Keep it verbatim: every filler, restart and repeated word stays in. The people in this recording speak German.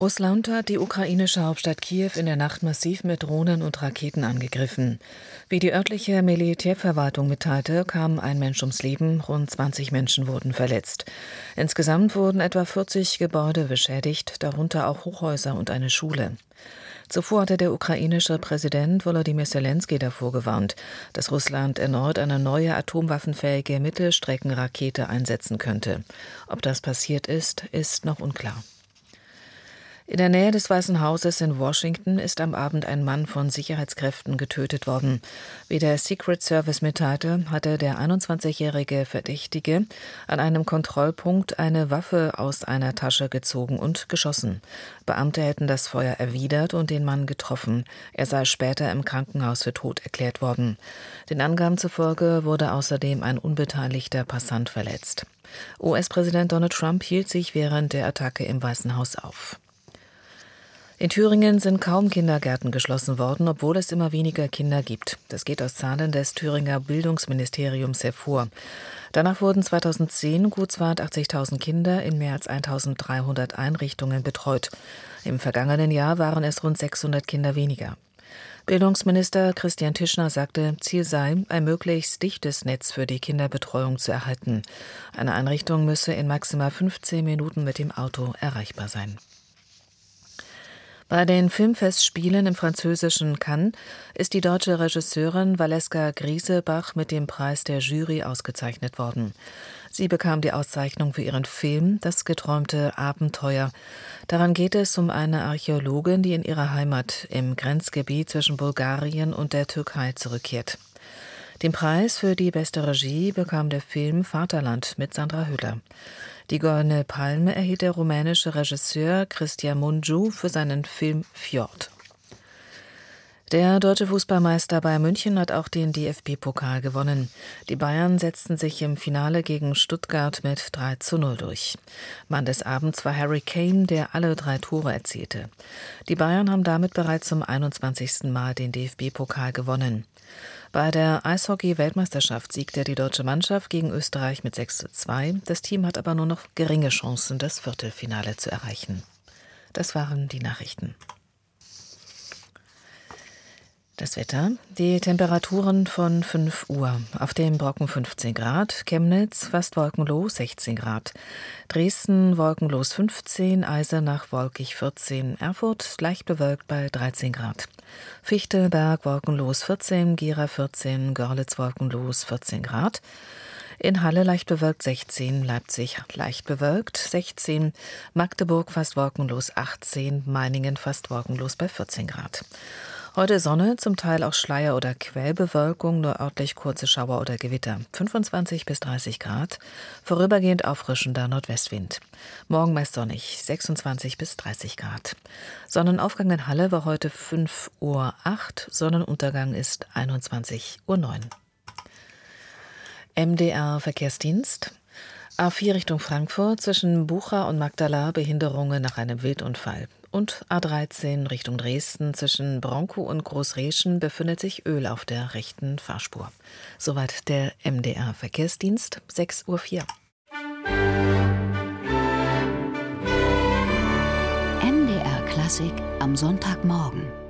Russland hat die ukrainische Hauptstadt Kiew in der Nacht massiv mit Drohnen und Raketen angegriffen. Wie die örtliche Militärverwaltung mitteilte, kam ein Mensch ums Leben, rund zwanzig Menschen wurden verletzt. Insgesamt wurden etwa vierzig Gebäude beschädigt, darunter auch Hochhäuser und eine Schule. Zuvor hatte der ukrainische Präsident Volodymyr Selenskyj davor gewarnt, dass Russland erneut eine neue atomwaffenfähige Mittelstreckenrakete einsetzen könnte. Ob das passiert ist, ist noch unklar. In der Nähe des Weißen Hauses in Washington ist am Abend ein Mann von Sicherheitskräften getötet worden. Wie der Secret Service mitteilte, hatte der einundzwanzigjährige Verdächtige an einem Kontrollpunkt eine Waffe aus einer Tasche gezogen und geschossen. Beamte hätten das Feuer erwidert und den Mann getroffen. Er sei später im Krankenhaus für tot erklärt worden. Den Angaben zufolge wurde außerdem ein unbeteiligter Passant verletzt. U S-Präsident Donald Trump hielt sich während der Attacke im Weißen Haus auf. In Thüringen sind kaum Kindergärten geschlossen worden, obwohl es immer weniger Kinder gibt. Das geht aus Zahlen des Thüringer Bildungsministeriums hervor. Danach wurden zweitausendzehn gut zweihundertachtzigtausend Kinder in mehr als eintausenddreihundert Einrichtungen betreut. Im vergangenen Jahr waren es rund sechshundert Kinder weniger. Bildungsminister Christian Tischner sagte, Ziel sei, ein möglichst dichtes Netz für die Kinderbetreuung zu erhalten. Eine Einrichtung müsse in maximal fünfzehn Minuten mit dem Auto erreichbar sein. Bei den Filmfestspielen im französischen Cannes ist die deutsche Regisseurin Valeska Griesebach mit dem Preis der Jury ausgezeichnet worden. Sie bekam die Auszeichnung für ihren Film »Das geträumte Abenteuer«. Daran geht es um eine Archäologin, die in ihre Heimat im Grenzgebiet zwischen Bulgarien und der Türkei zurückkehrt. Den Preis für die beste Regie bekam der Film Vaterland mit Sandra Hüller. Die Goldene Palme erhielt der rumänische Regisseur Cristian Mungiu für seinen Film Fjord. Der deutsche Fußballmeister Bayern München hat auch den D F B-Pokal gewonnen. Die Bayern setzten sich im Finale gegen Stuttgart mit drei zu null durch. Mann des Abends war Harry Kane, der alle drei Tore erzielte. Die Bayern haben damit bereits zum einundzwanzigsten Mal den D F B-Pokal gewonnen. Bei der Eishockey-Weltmeisterschaft siegte die deutsche Mannschaft gegen Österreich mit sechs zu zwei. Das Team hat aber nur noch geringe Chancen, das Viertelfinale zu erreichen. Das waren die Nachrichten. Das Wetter, die Temperaturen von fünf Uhr. Auf dem Brocken fünfzehn Grad, Chemnitz fast wolkenlos sechzehn Grad, Dresden wolkenlos fünfzehn, Eisenach wolkig vierzehn, Erfurt leicht bewölkt bei dreizehn Grad, Fichtelberg wolkenlos vierzehn, Gera vierzehn, Görlitz wolkenlos vierzehn Grad, in Halle leicht bewölkt sechzehn, Leipzig leicht bewölkt sechzehn, Magdeburg fast wolkenlos achtzehn, Meiningen fast wolkenlos bei vierzehn Grad. Heute Sonne, zum Teil auch Schleier- oder Quellbewölkung, nur örtlich kurze Schauer oder Gewitter. fünfundzwanzig bis dreißig Grad, vorübergehend auffrischender Nordwestwind. Morgen meist sonnig, sechsundzwanzig bis dreißig Grad. Sonnenaufgang in Halle war heute fünf Uhr acht, Sonnenuntergang ist einundzwanzig Uhr neun. M D R Verkehrsdienst. A vier Richtung Frankfurt zwischen Bucha und Magdala Behinderungen nach einem Wildunfall. Und A dreizehn Richtung Dresden zwischen Bronkow und Großreschen befindet sich Öl auf der rechten Fahrspur. Soweit der M D R Verkehrsdienst, sechs Uhr vier. M D R Klassik am Sonntagmorgen.